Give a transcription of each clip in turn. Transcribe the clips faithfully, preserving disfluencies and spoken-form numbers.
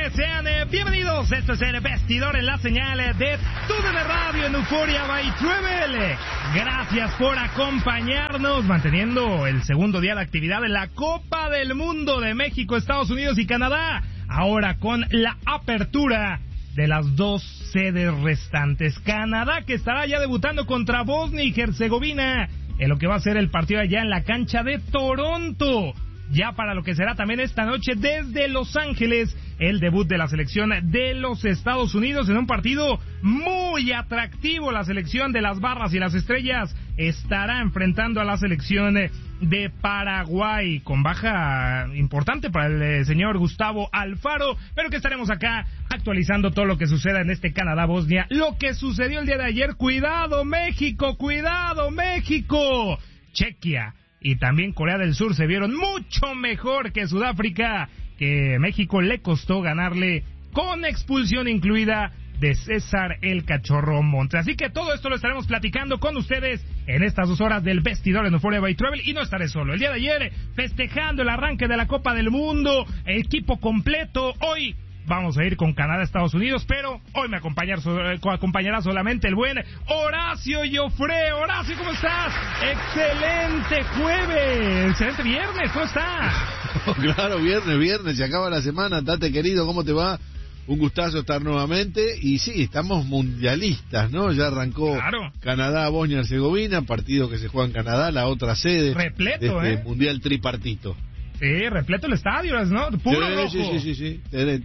noches, sean eh, bienvenidos. Esto es el Vestidor en la señal de T U D N Radio en Euphoria by Travel. Gracias por acompañarnos, manteniendo el segundo día de actividad en la Copa del Mundo de México, Estados Unidos y Canadá. Ahora con la apertura de las dos sedes restantes. Canadá, que estará ya debutando contra Bosnia y Herzegovina en lo que va a ser el partido allá en la cancha de Toronto. Ya para lo que será también esta noche desde Los Ángeles, el debut de la selección de los Estados Unidos en un partido muy atractivo. La selección de las barras y las estrellas estará enfrentando a la selección de Paraguay, con baja importante para el señor Gustavo Alfaro, pero que estaremos acá actualizando todo lo que suceda en este Canadá-Bosnia. Lo que sucedió el día de ayer, cuidado México, cuidado México. Chequia y también Corea del Sur se vieron mucho mejor que Sudáfrica, que México le costó ganarle con expulsión incluida de César el Cachorro Montes. Así que todo esto lo estaremos platicando con ustedes en estas dos horas del Vestidor en Euphoria by Travel, y no estaré solo. El día de ayer, festejando el arranque de la Copa del Mundo, equipo completo. Hoy vamos a ir con Canadá, Estados Unidos, pero hoy me acompañar, acompañará solamente el buen Horacio Joffre. Horacio, ¿cómo estás? Excelente jueves, excelente viernes, ¿cómo estás? Oh, claro, viernes, viernes, se acaba la semana. Tate, querido, ¿cómo te va? Un gustazo estar nuevamente. Y sí, estamos mundialistas, ¿no? Ya arrancó claro. Canadá, Bosnia y Herzegovina, partido que se juega en Canadá, la otra sede repleto, de este ¿eh? mundial tripartito. Sí, repleto el estadio, ¿no? Puro sí, rojo. Sí, sí, sí, sí.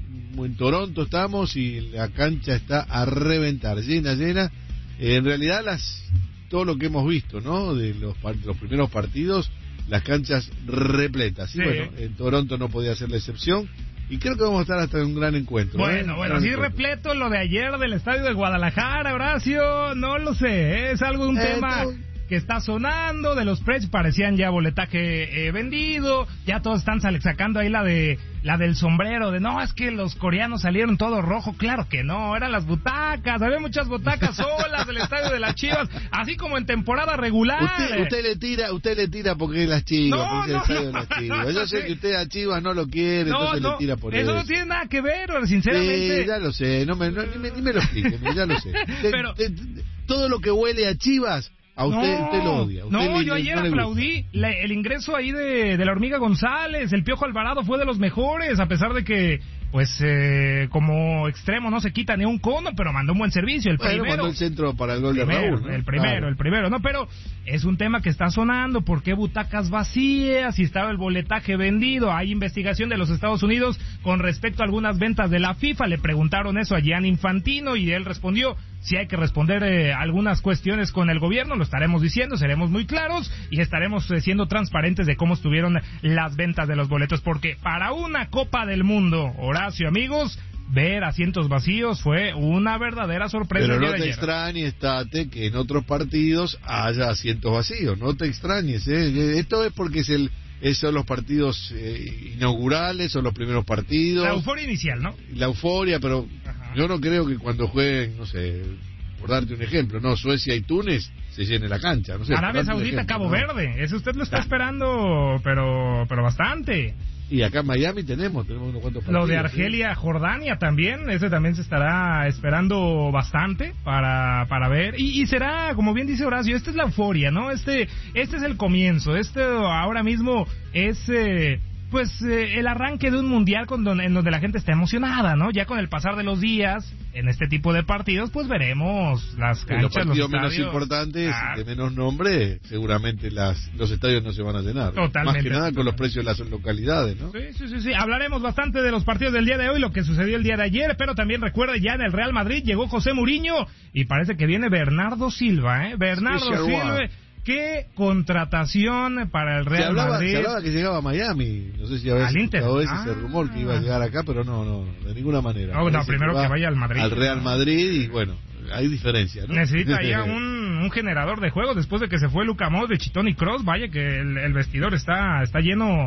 En Toronto estamos y la cancha está a reventar, llena, llena. En realidad, las todo lo que hemos visto, ¿no? De los, los primeros partidos, las canchas repletas. Y sí. Bueno, en Toronto no podía ser la excepción. Y creo que vamos a estar hasta en un gran encuentro. Bueno, ¿eh? bueno, así repleto lo de ayer del estadio de Guadalajara, Horacio, no lo sé, ¿eh? Es algo, un eh, tema... Tú... que está sonando, de los precios parecían ya boletaje eh, vendido, ya todos están sacando ahí la de la del sombrero, de no, es que los coreanos salieron todo rojo. Claro que no, eran las butacas, había muchas butacas solas del estadio de las Chivas, así como en temporada regular. Usted, usted le tira, usted le tira porque es las Chivas, no, porque no, es el estadio no, de las Chivas. no, Yo no, sé sí. que usted a Chivas no lo quiere, no, entonces no, le tira por eso. eso. Eso no tiene nada que ver, sinceramente. Sí, ya lo sé, no me, no, ni, me, ni me lo explique, ya lo sé. Pero... de, de, de, todo lo que huele a Chivas, a usted, no, usted lo odia. Usted no, le, yo ayer no aplaudí la, el ingreso ahí de, de la Hormiga González. El Piojo Alvarado fue de los mejores, a pesar de que, pues, eh, como extremo no se quita ni un cono, pero mandó un buen servicio. El bueno, primero. mandó el centro para el gol primero, de Raúl, ¿no? El primero, claro. el primero, ¿no? Pero es un tema que está sonando. ¿Por qué butacas vacías? Si estaba el boletaje vendido. Hay investigación de los Estados Unidos con respecto a algunas ventas de la FIFA. Le preguntaron eso a Gianni Infantino y él respondió: si hay que responder eh, algunas cuestiones con el gobierno, lo estaremos diciendo, seremos muy claros y estaremos eh, siendo transparentes de cómo estuvieron las ventas de los boletos, porque para una Copa del Mundo, Horacio, amigos, ver asientos vacíos fue una verdadera sorpresa. Pero el día no de te ayer. extrañes, Tate, que en otros partidos haya asientos vacíos, no te extrañes, ¿eh? Esto es porque es el esos son los partidos eh, inaugurales, son los primeros partidos. La euforia inicial, ¿no? La euforia, pero ajá. Yo no creo que cuando jueguen, no sé, por darte un ejemplo, no, Suecia y Túnez se llene la cancha, no sé. Arabia Saudita, ejemplo, Cabo ¿no? Verde, eso usted lo está esperando, pero pero bastante. Y acá en Miami tenemos, tenemos unos cuantos partidos. Lo de Argelia, ¿sí? Jordania también, ese también se estará esperando bastante para para ver. Y, y será, como bien dice Horacio, esta es la euforia, ¿no? Este este es el comienzo, este ahora mismo es... Eh, pues eh, el arranque de un mundial con don, en donde la gente está emocionada, ¿no? Ya con el pasar de los días, en este tipo de partidos, pues veremos las canchas, los partidos los menos estadios. importantes, ah. de menos nombre, seguramente las los estadios no se van a llenar. Totalmente. Más que nada con los precios de las localidades, ¿no? Sí, sí, sí, sí. Hablaremos bastante de los partidos del día de hoy, lo que sucedió el día de ayer, pero también recuerde, ya en el Real Madrid llegó José Mourinho y parece que viene Bernardo Silva, ¿eh? Bernardo Special Silva. One. ¿Qué contratación para el Real se hablaba, Madrid? Se hablaba que llegaba a Miami. No sé si habías escuchado ese, ah. ese rumor que iba a llegar acá, pero no, no, de ninguna manera. No, no primero que, que vaya al Madrid. Al Real Madrid y bueno, hay diferencia, ¿no? Necesita ya un, un generador de juego después de que se fue Luka Modric, Toni Kroos. Vaya que el, el vestidor está está lleno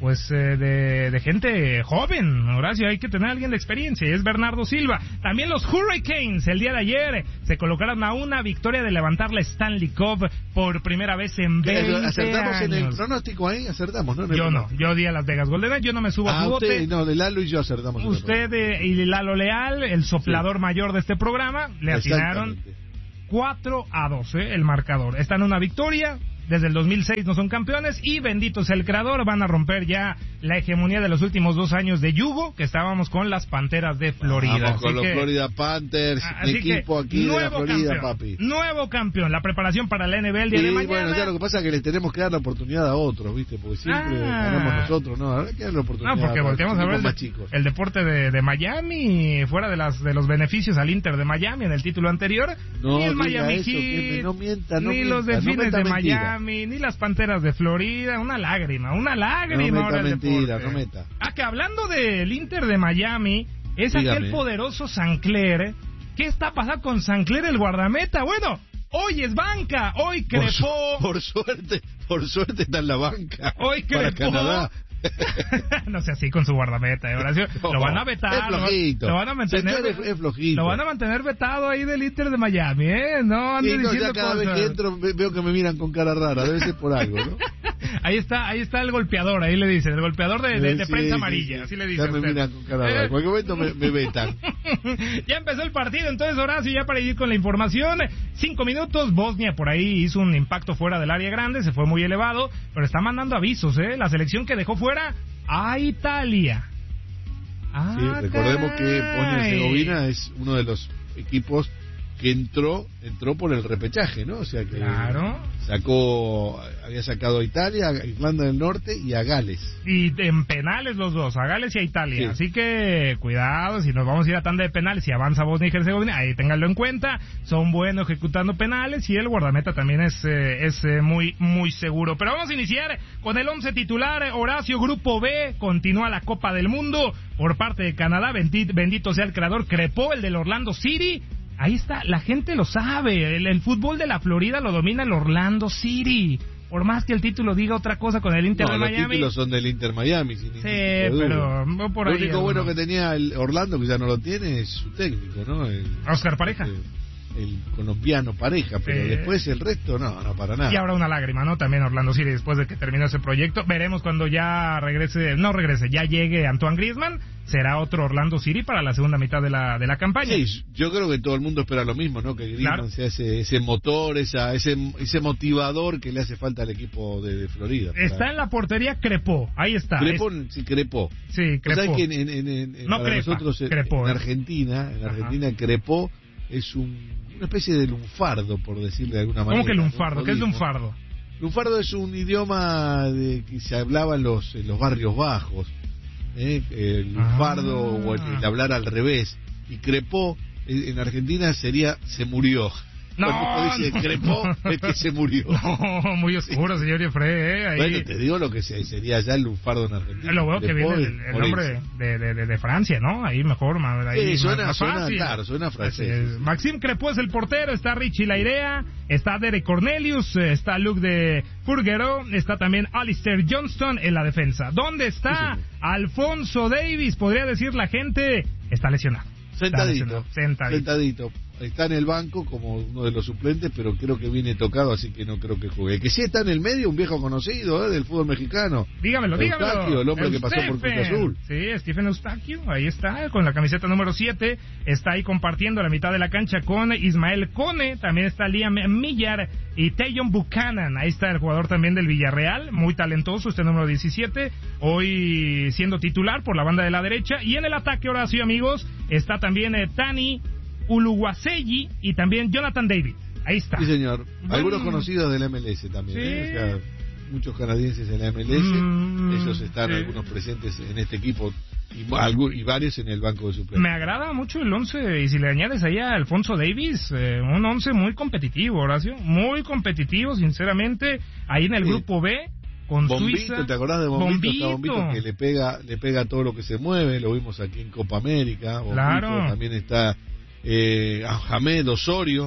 pues eh, de, de gente joven, Horacio, hay que tener a alguien de experiencia, y es Bernardo Silva. También los Hurricanes el día de ayer se colocaron a una victoria de levantar la Stanley Cup por primera vez en veinte ¿Acertamos años. en el pronóstico ahí? Acertamos, ¿no? Yo no, yo di a Las Vegas Golden Knights, yo no me subo ah, a bote. Usted, no, de Lalo y yo acertamos. Usted eh, y Lalo Leal, el soplador sí. mayor de este programa, le atinaron cuatro a dos, ¿eh? El marcador. Está en una victoria. Desde el dos mil seis no son campeones y bendito sea el creador, van a romper ya la hegemonía de los últimos dos años de yugo, que estábamos con las Panteras de Florida. Vamos con así los que, Florida Panthers, así equipo aquí de la Florida, campeón, papi. Nuevo campeón, la preparación para la N B A el día y, de mañana. Bueno, ya lo que pasa es que les tenemos que dar la oportunidad a otros, ¿viste? Porque siempre ah. ganamos nosotros, ¿no? Ahora hay que dar la oportunidad. No, porque a volteamos a ver el, más chicos. el deporte de, de Miami, fuera de las de los beneficios al Inter de Miami en el título anterior. No, ni el Miami eso, Heat, no mienta, no ni mienta, los Delfines no de mentira. Miami, ni las Panteras de Florida, una lágrima, una lágrima. No meta ahora mentira, no meta. Ah, que hablando del Inter de Miami, es Dígame. aquel poderoso Sancler. ¿Qué está pasando con Sancler, el guardameta? Bueno, hoy es banca, hoy crepó. Por, su, por suerte, por suerte está en la banca. Hoy crepó. Para Canadá. No sé así con su guardameta, ¿eh, Horacio? No, lo van a vetar. Es flojito. Lo van a mantener. Es, es flojito. Lo van a mantener vetado ahí del Inter de Miami, ¿eh? No ando sí, no, diciendo ya cada cosas. vez que entro veo que me miran con cara rara. Debe ser por algo, ¿no? Ahí está, ahí está el golpeador, ahí le dicen, el golpeador de, de, de sí, prensa sí, amarilla, sí. así le dicen. Ya me usted. miran con cara rara. En cualquier momento me, me vetan. Ya empezó el partido, entonces Horacio, ya para ir con la información, cinco minutos, Bosnia por ahí hizo un impacto fuera del área grande, se fue muy elevado, pero está mandando avisos, ¿eh? La selección que dejó fuera a Italia. Ah, sí, recordemos que Bosnia y Herzegovina es uno de los equipos que entró entró por el repechaje, ¿no? O sea que claro. sacó había sacado a Italia, a Irlanda del Norte y a Gales. Y en penales los dos, a Gales y a Italia. Sí. Así que cuidado, si nos vamos a ir a tanda de penales, si avanza Bosnia y Herzegovina, ahí ténganlo en cuenta. Son buenos ejecutando penales y el guardameta también es eh, es eh, muy muy seguro. Pero vamos a iniciar con el once titular. Horacio, Grupo B, continúa la Copa del Mundo por parte de Canadá. Bendito, bendito sea el creador, crepó el del Orlando City. Ahí está, la gente lo sabe, el, el fútbol de la Florida lo domina el Orlando City. Por más que el título diga otra cosa con el Inter no, de los Miami. Los títulos son del Inter Miami. Sin sí, pero no por lo ahí. Lo único no. bueno que tenía el Orlando, que ya no lo tiene, es su técnico, ¿no? El, Oscar Pareja. El, el colombiano Pareja, pero eh, después el resto no, no para nada. Y ahora una lágrima, ¿no? También Orlando City después de que terminó ese proyecto. Veremos cuando ya regrese, no regrese, ya llegue Antoine Griezmann. Será otro Orlando City para la segunda mitad de la de la campaña. Sí, yo creo que todo el mundo espera lo mismo, ¿no? Que Griezmann claro. sea ese, ese motor, esa, ese ese motivador que le hace falta al equipo de, de Florida. Para... Está en la portería Crepó, ahí está. Crepó, es... sí, Crepó. Sí, Crepó. ¿Sabes que en, en, en, en, no crepa, nosotros Crepó, en eh. Argentina, en Argentina Ajá. Crepó es un, una especie de lunfardo, por decirle de alguna manera. ¿Cómo que lunfardo? ¿no? ¿Qué es lunfardo? Lunfardo es un idioma de que se hablaba en los, en los barrios bajos. Eh, el lunfardo ah. o el, el hablar al revés. Y crepó en Argentina sería se murió. No, Cuando dice no, crepó no. es que se murió. No, muy oscuro, sí. Señor Efre, eh, ahí. Bueno, te digo lo que sería ya el lunfardo en Argentina. Lo bueno que viene el, el nombre de, de, de, de Francia, ¿no? Ahí mejor, ahí sí, suena, más suena, fácil. Claro, suena francés. Maxime Crepó es el portero, está Richie Lairea, está Derek Cornelius, está Luke de Furguero, está también Alistair Johnston en la defensa. ¿Dónde está sí, Alfonso Davies? Podría decir la gente, está lesionado. Sentadito, sentadito, sentadito. Está en el banco como uno de los suplentes, pero creo que viene tocado, así que no creo que juegue. El que sí está en el medio, un viejo conocido ¿eh? del fútbol mexicano. Dígamelo, dígamelo. Eustaquio, el hombre Eustaquio. que pasó por Cruz Azul. Sí, Stephen Eustaquio, ahí está, con la camiseta número siete. Está ahí compartiendo la mitad de la cancha con Ismael Cone. También está Liam Millar y Tayon Buchanan. Ahí está el jugador también del Villarreal, muy talentoso, este número diecisiete. Hoy siendo titular por la banda de la derecha. Y en el ataque, Horacio, amigos, está también eh, Tani Uluwaseyi y también Jonathan David. Ahí está. Sí, señor. Algunos mm. conocidos del M L S también. Sí. ¿eh? O sea, muchos canadienses en la M L S. Mm, Ellos están sí. algunos presentes en este equipo y, y varios en el banco de suplentes. Me agrada mucho el once y si le añades ahí a Alfonso Davies, eh, un once muy competitivo, Horacio. Muy competitivo, sinceramente. Ahí en el sí. grupo B. Con Bombito, Suiza. ¿te acordás de Bombito? Bombito. Está Bombito que le pega, le pega todo lo que se mueve. Lo vimos aquí en Copa América. Bombito, claro. También está eh, Ahmed Osorio, el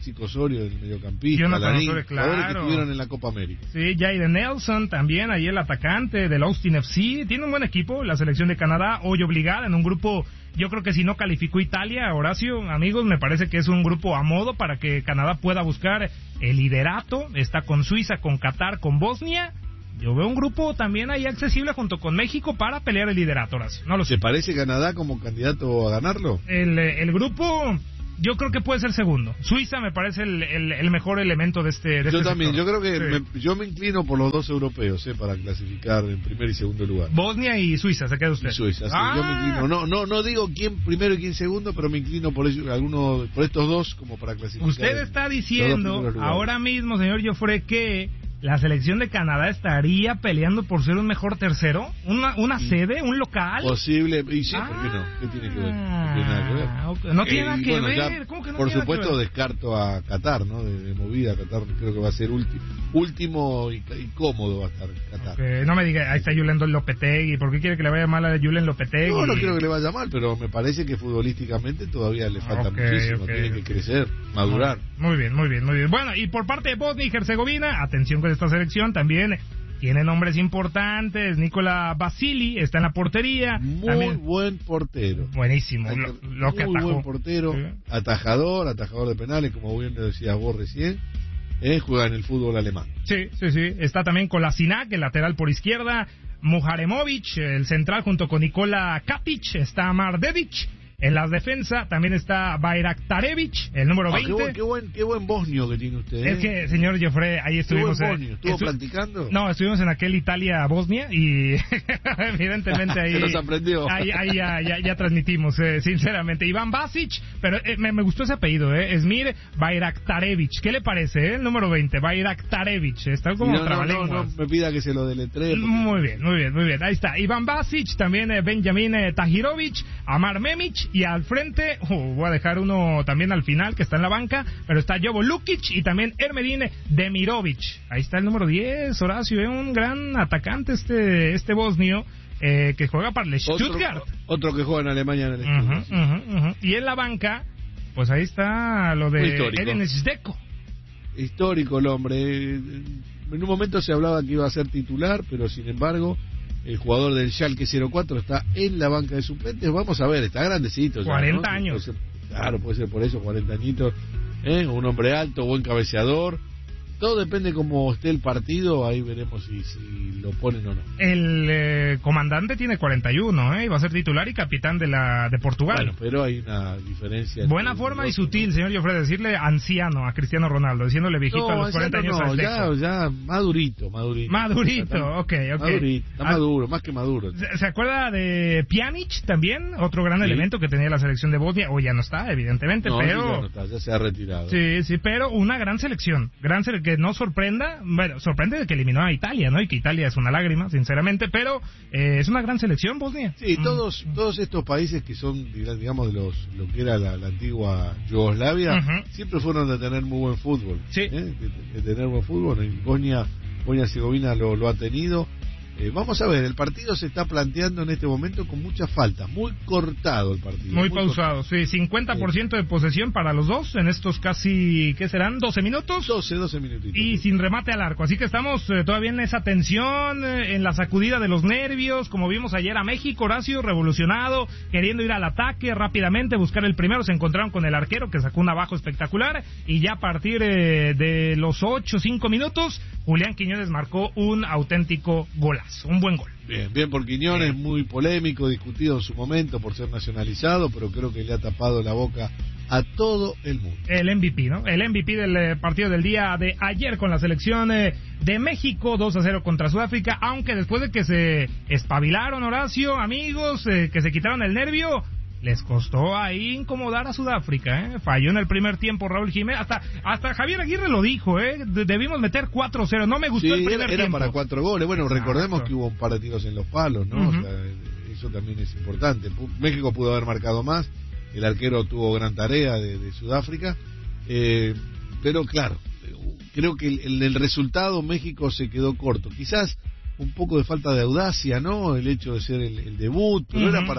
Francisco Osorio, el mediocampista, Jonathan Larín, Osorio, claro. jugadores que estuvieron en la Copa América. Sí, Jaden Nelson también, ahí el atacante del Austin F C. Tiene un buen equipo, la selección de Canadá, hoy obligada en un grupo. Yo creo que si no calificó Italia, Horacio, amigos, me parece que es un grupo a modo para que Canadá pueda buscar el liderato. Está con Suiza, con Qatar, con Bosnia. Yo veo un grupo también ahí accesible junto con México para pelear el liderato, Horacio. No lo sé. ¿Se parece Canadá como candidato a ganarlo? El, el grupo, yo creo que puede ser segundo. Suiza me parece el, el, el mejor elemento de este, de yo este también, sector. yo creo que Sí. me, yo me inclino por los dos europeos, eh, para clasificar en primer y segundo lugar. Bosnia y Suiza, se queda usted. Y Suiza, sí, ah. yo me inclino. No, no, no digo quién primero y quién segundo, pero me inclino por ellos, alguno, por estos dos como para clasificar. Usted está diciendo ahora mismo, señor Joffre, que la selección de Canadá estaría peleando por ser un mejor tercero, una una sí. sede, un local. Posible, y sí, ah, ¿por qué no? ¿Qué tiene que ver? No tiene nada que ver. Okay. No tiene Eh, nada y que bueno, ver. ya, ¿Cómo que no por tiene supuesto nada que ver? descarto a Qatar, ¿no? De, de movida, Qatar creo que va a ser último, último y, y cómodo va a estar Qatar. Okay, no me diga, ahí está Julen Lopetegui, ¿por qué quiere que le vaya mal a Julen Lopetegui? No, no quiero que le vaya mal, pero me parece que futbolísticamente todavía le falta okay, muchísimo, okay, tiene okay. que crecer, madurar. Muy bien, muy bien, muy bien. Bueno, y por parte de Bosnia y Herzegovina, atención con esta selección, también tiene nombres importantes. Nikola Basili está en la portería. Muy también, buen portero. buenísimo, lo, lo que Muy atajó. buen portero, Sí. atajador, atajador de penales, como bien le decías vos recién. Eh, juega en el fútbol alemán. Sí, sí, sí. Está también Kolasinac, el lateral por izquierda. Muharemovic, el central, junto con Nikola Katic. Está Mardevic. En la defensa también está Bayraktarevic, el número Ah, veinte. qué, buen, qué, buen, qué buen bosnio que tiene usted. ¿eh? Es que, señor Joffre, ahí Qué estuvimos... buen eh, bosnio. ¿Estuvo estu- practicando? No, estuvimos en aquel Italia-Bosnia y evidentemente ahí... Se nos aprendió. Ahí, ahí ya, ya, ya transmitimos, eh, sinceramente. Iván Basic, pero eh, me, me gustó ese apellido, ¿eh? Esmir Bayraktarevic. ¿Qué le parece, eh? El número veinte, Bayraktarevic. Está como no, no, no, trabalenguas. no me pida que se lo deletree. porque- Muy bien, muy bien, muy bien. Ahí está. Iván Basic, también eh, Benjamin eh, Tahirovic, Amar Memic y al frente, oh, voy a dejar uno también al final que está en la banca, pero está Jovo Lukic y también Ermedin Demirovic. Ahí está el número diez, Horacio, eh, un gran atacante este este bosnio eh, que juega para el Stuttgart. Otro, otro que juega en Alemania en el Ujú, estudio, sí. ujú, ujú. Y en la banca, pues ahí está lo Muy de histórico. Edin Zdeko. Histórico el hombre. En un momento se hablaba que iba a ser titular, pero sin embargo, el jugador del Schalke cero cuatro está en la banca de suplentes. Vamos a ver, está grandecito. Ya, cuarenta ¿no? años. Puede ser- claro, puede ser por eso, cuarenta añitos. ¿eh? Un hombre alto, buen cabeceador. Todo depende cómo esté el partido, ahí veremos si, si lo ponen o no. El eh, comandante tiene cuarenta y uno, ¿eh? Y va a ser titular y capitán de la de Portugal. Bueno, pero hay una diferencia. Buena entre forma los y dos, sutil, ¿no? señor Joffre, decirle anciano a Cristiano Ronaldo, diciéndole viejito No, a los cuarenta anciano años no, al Deco. ya, ya madurito, madurito. Madurito, Está- ok, ok. Madurito, está Ah, maduro, más que maduro. ¿Se, se acuerda de Pjanic también? Otro gran Sí. elemento que tenía la selección de Bosnia. Hoy ya no está, evidentemente, No, pero... sí, ya no está, ya se ha retirado. Sí, sí, pero una gran selección. Gran sele- que no sorprenda. Bueno, sorprende de que eliminó a Italia, ¿no? Y que Italia es una lágrima, sinceramente, pero eh, es una gran selección, Bosnia. Sí, Mm. todos todos estos países que son, digamos, de los lo que era la, la antigua Yugoslavia, Ujú. siempre fueron de tener muy buen fútbol. Sí. ¿eh? De, de tener buen fútbol. Y Bosnia, Bosnia Herzegovina lo, lo ha tenido. Eh, vamos a ver, el partido se está planteando en este momento con muchas faltas, muy cortado el partido. Muy pausado, sí, cincuenta por ciento Sí. de posesión para los dos en estos casi, ¿qué serán? doce minutos. doce, doce minutitos. Y sin remate al arco, así que estamos eh, todavía en esa tensión, eh, en la sacudida de los nervios, como vimos ayer a México, Horacio, revolucionado, queriendo ir al ataque rápidamente, buscar el primero, se encontraron con el arquero que sacó un abajo espectacular, y ya a partir eh, de los ocho, cinco minutos, Julián Quiñones marcó un auténtico golazo, un buen gol. Bien, bien por Quiñones, muy polémico, discutido en su momento por ser nacionalizado, pero creo que le ha tapado la boca a todo el mundo. El M V P, ¿no? El M V P del eh, partido del día de ayer con la selección eh, de México, dos a cero contra Sudáfrica, aunque después de que se espabilaron, Horacio, amigos, eh, que se quitaron el nervio, les costó ahí incomodar a Sudáfrica, ¿eh? Falló en el primer tiempo Raúl Jiménez, hasta hasta Javier Aguirre lo dijo, ¿eh? De- debimos meter cuatro cero, no me gustó Sí, el era, primer era tiempo. para cuatro goles. Bueno, Exacto. recordemos que hubo un par de tiros en los palos, ¿no? Ujú. O sea, eso también es importante. Pu- México pudo haber marcado más, el arquero tuvo gran tarea de, de Sudáfrica, eh, pero claro, creo que el, el, el resultado México se quedó corto. Quizás un poco de falta de audacia, ¿no? El hecho de ser el, el debut, pero Ujú. era para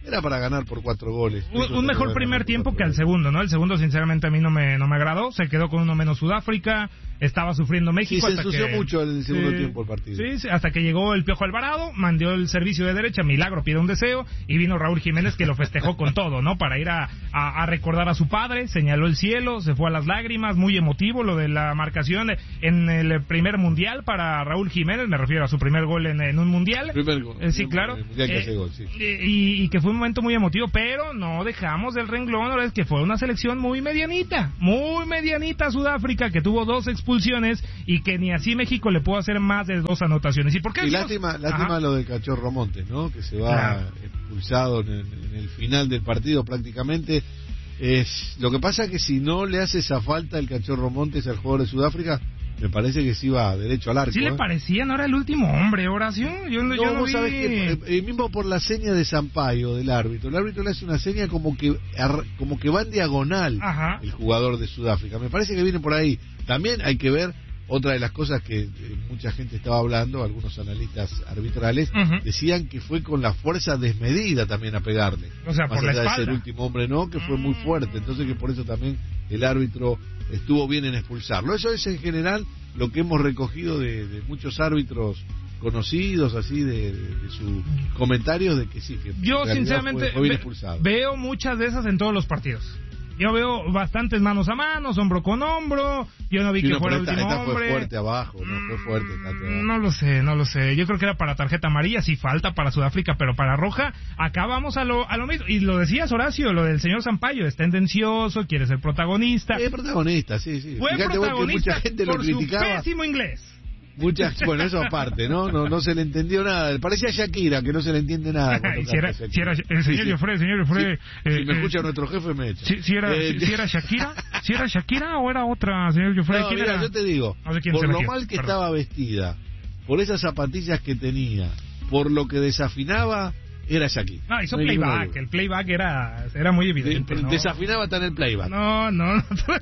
era para ganar por cuatro goles. Un, un mejor primer tiempo que al segundo, ¿no? El segundo, sinceramente, a mí no me, no me agradó. Se quedó con uno menos Sudáfrica. Estaba sufriendo México. Sí, se hasta ensució que, mucho en el segundo sí, tiempo el partido. Sí, sí, hasta que llegó el Piojo Alvarado, mandó el servicio de derecha, milagro, pide un deseo, y vino Raúl Jiménez, que lo festejó con todo, ¿no? Para ir a, a, a recordar a su padre, señaló el cielo, se fue a las lágrimas, muy emotivo lo de la marcación en el primer mundial para Raúl Jiménez, me refiero a su primer gol en, en un mundial. Primer gol. Eh, sí, claro. El mundial que eh, hace gol, sí. Y, y que fue un momento muy emotivo, pero no dejamos del renglón, ahora es que fue una selección muy medianita, muy medianita Sudáfrica, que tuvo dos expulsiones y que ni así México le pudo hacer más de dos anotaciones. ¿Y por qué? Y lástima, lástima lo del Cachorro Montes, ¿no? Que se va claro. expulsado en el, en el final del partido prácticamente. Es, lo que pasa es que si no le hace esa falta el Cachorro Montes al jugador de Sudáfrica, me parece que sí va derecho al arco. Sí le ¿eh? parecía, no era el último hombre, Horacio. Yo, no, yo no vos vi... sabés que eh, mismo por la seña de Sampaio del árbitro, el árbitro le hace una seña como que como que va en diagonal. Ajá. El jugador de Sudáfrica. Me parece que viene por ahí. También hay que ver otra de las cosas que eh, mucha gente estaba hablando, algunos analistas arbitrales, uh-huh. decían que fue con la fuerza desmedida también a pegarle. O sea, más por allá la de ser último hombre, no, que fue muy fuerte. Entonces que por eso también el árbitro estuvo bien en expulsarlo. Eso es en general lo que hemos recogido de, de muchos árbitros conocidos, así de, de, de sus comentarios, de que sí, que yo sinceramente fue, fue bien expulsado. Veo muchas de esas en todos los partidos. Yo veo bastantes manos a manos, hombro con hombro. Yo no vi sí, que no, fuera el último esta hombre. Fue fuerte abajo, no fue fuerte. Mm, no lo sé, no lo sé. Yo creo que era para tarjeta amarilla, sí falta para Sudáfrica, pero para roja, acá vamos a lo, a lo mismo. Y lo decías, Horacio, lo del señor Sampaio, es tendencioso, quiere ser protagonista. Es protagonista, sí, sí. Fue Fíjate protagonista vos que mucha gente por lo criticaba. Su pésimo inglés. Muchas, bueno, eso aparte, ¿no? No no se le entendió nada. Parecía Shakira, que no se le entiende nada. si, era, si era, el señor Joffre, señor Joffre. Si, eh, si me escucha eh, nuestro jefe, me echa. Si, si, era, eh, si, si era Shakira, si era Shakira o era otra, señor Joffre. No, mira, yo te digo, no sé por lo mal que Perdón. estaba vestida, por esas zapatillas que tenía, por lo que desafinaba, era Shakira. No, hizo no playback, el playback era, era muy evidente. De, ¿no? Desafinaba hasta en el playback. No, no, no. Eso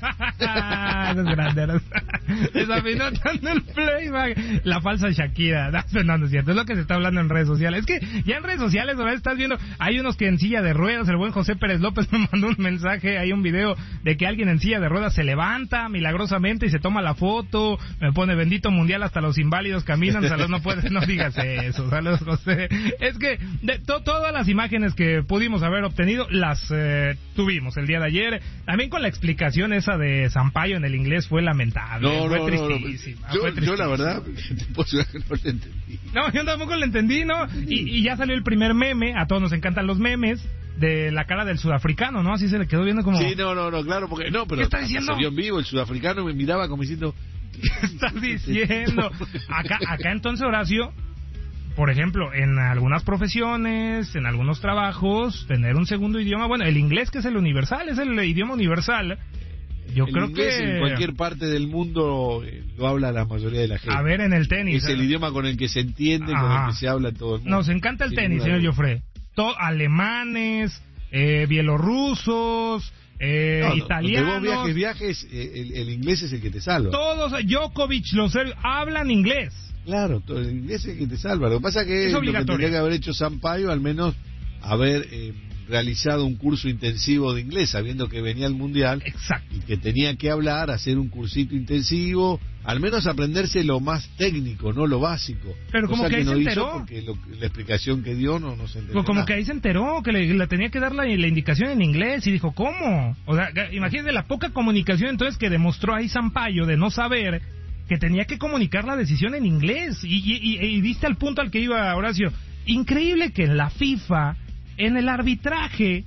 es grande. ¿no? Desafinó tanto el playback. La falsa Shakira. No, no, no es cierto. Es lo que se está hablando en redes sociales. Es que ya en redes sociales ahora estás viendo, hay unos que en silla de ruedas, el buen José Pérez López me mandó un mensaje, hay un video de que alguien en silla de ruedas se levanta milagrosamente y se toma la foto, me pone bendito mundial, hasta los inválidos caminan. Saludos, no puedes, no digas eso. Saludos, José. Es que de to, todas las imágenes que pudimos haber obtenido las eh, tuvimos el día de ayer. También con la explicación esa de Sampaio en el inglés fue lamentable. No, fue no, tristísima. No, no. Yo, fue tristísima. yo la verdad, te puedo decir que no le entendí. No, yo tampoco le entendí, ¿no? Y, y ya salió el primer meme, a todos nos encantan los memes, de la cara del sudafricano, ¿no? Así se le quedó viendo como... Sí, no, no, no, claro, porque... No, pero ¿qué está diciendo? Se vio en vivo, el sudafricano me miraba como diciendo... ¿Qué estás diciendo? Acá, acá entonces, Horacio... Por ejemplo, en algunas profesiones, en algunos trabajos, tener un segundo idioma, bueno, el inglés, que es el universal, es el idioma universal. Yo el creo inglés que en cualquier parte del mundo eh, lo habla la mayoría de la gente. A ver, en el tenis. Es el idioma con el que se entiende, ah, con el que se habla en todo el mundo. Nos encanta el Sin tenis, señor Joffre. To- alemanes, eh, bielorrusos, eh, no, no, italianos. Donde vos viajes, viajes, eh, el, el inglés es el que te salva. Todos, Djokovic, los serbios, hablan inglés. Claro, todo el inglés es el que te salva. Lo que pasa es que es lo que tendría que haber hecho Sampaio, al menos haber eh, realizado un curso intensivo de inglés, sabiendo que venía el Mundial. Exacto. Y que tenía que hablar, hacer un cursito intensivo, al menos aprenderse lo más técnico, no lo básico. Pero como que, que ahí no se hizo enteró. Porque lo, la explicación que dio no, no se entendió. Como nada. que ahí se enteró, que le, le tenía que dar la, la indicación en inglés y dijo, ¿cómo? O sea, imagínate la poca comunicación entonces que demostró ahí Sampaio de no saber que tenía que comunicar la decisión en inglés. Y, y, y, y viste al punto al que iba Horacio. Increíble que en la FIFA, en el arbitraje,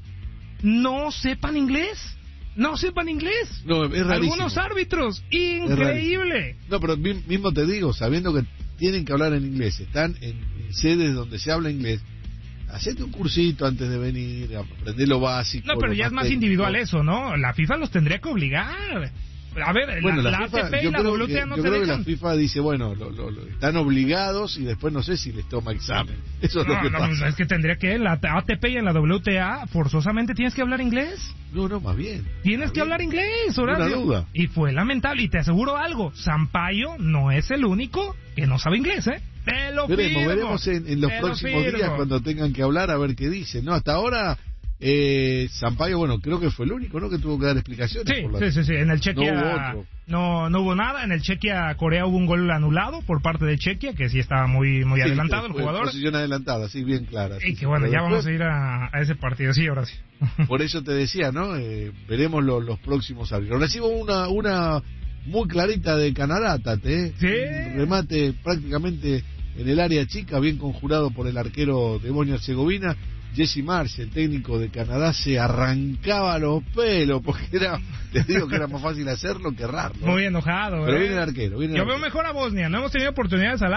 no sepan inglés. No sepan inglés. No, es rarísimo. Algunos árbitros. Increíble. No, pero mismo te digo, sabiendo que tienen que hablar en inglés, están en, en sedes donde se habla inglés, hacete un cursito antes de venir, aprender lo básico. No, pero ya es más técnico. Individual eso, ¿no? La FIFA los tendría que obligar. A ver, bueno, la, la, la FIFA, A T P y la creo W T A que, no yo se creo dejan. que la FIFA dice, bueno, lo, lo, lo, están obligados y después no sé si les toma examen. Eso es no, lo que no, pasa. Es que tendría que, en la A T P y en la W T A, forzosamente tienes que hablar inglés. No, no, más bien. Tienes más que bien. hablar inglés, Horacio. Una duda. Y fue lamentable. Y te aseguro algo, Sampaio no es el único que no sabe inglés, ¿eh? Te lo veremos, firmo. veremos en, en los Te próximos lo días cuando tengan que hablar a ver qué dicen. No, hasta ahora eh, Sampaio, bueno, creo que fue el único, ¿no? Que tuvo que dar explicaciones. Sí, por la... sí, sí, sí. En el Chequia no hubo otro. no, no hubo nada. En el Chequia Corea hubo un gol anulado por parte de Chequia, que sí estaba muy, muy Sí, adelantado el fue jugador. Posición adelantada, sí, bien clara. Y sí, que sí, bueno, pero ya después, vamos a ir a, a ese partido, sí, ahora sí. Por eso te decía, ¿no? Eh, veremos lo, los próximos árbitros. Recibo una, una muy clarita de Canadá, Tate, ¿eh? Sí. Un remate prácticamente en el área chica, bien conjurado por el arquero de Bosnia-Herzegovina. Jesse Marsh, el técnico de Canadá, se arrancaba los pelos, porque era, te digo que era más fácil hacerlo que errarlo. Muy enojado, Pero ¿eh? viene el arquero. Viene el Yo arquero. veo mejor a Bosnia, no hemos tenido oportunidades al